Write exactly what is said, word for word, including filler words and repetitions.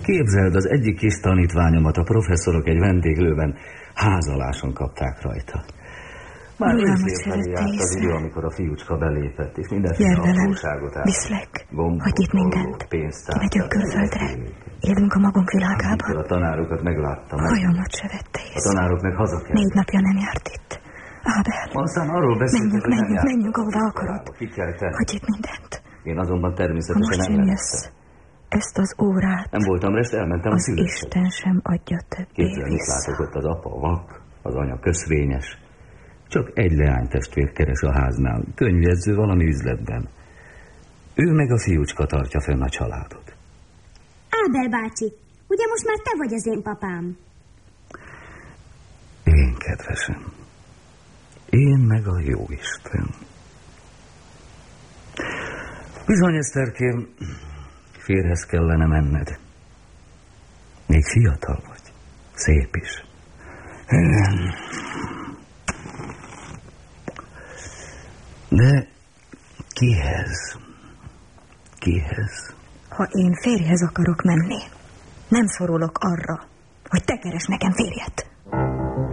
Képzeld, az egyik kis tanítványomat a professzorok egy vendéglőben házaláson kapták rajta. Már őszél felé járt az idő, amikor a fiúcska belépett, és mindenféle apróságot állt. Viszlek, hagyj itt mindent. Kimegyünk külföldre. Élünk a magunk világában. Amikor a tanárokat megláttam. Hajamat se vette észre. A tanároknak haza kell. Négy napja nem járt itt. Ábel. Aztán arról beszéltek, menjünk, hogy menjünk, menjünk, ahová akarod. Hagyj itt mindent. Én azonban természetesen nem lehettem. Ezt az órát. Nem voltam rest, elmentem az a szülőhöz. Isten sem adja többé Képzel, mit látok ott, az apa vak, az anya köszvényes. Csak egy leánytestvér keres a háznál, könyvjegyző valami üzletben. Ő meg a fiúcska tartja fenn a családot. Ábel bácsi, ugye most már te vagy az én papám? Én, kedvesem. Én meg a Jóisten. Bizony, Eszterkém, férhez kellene menned. Még fiatal vagy. Szép is. De kihez? Kihez? Ha én férjhez akarok menni, nem szorulok arra, hogy te keres nekem férjet.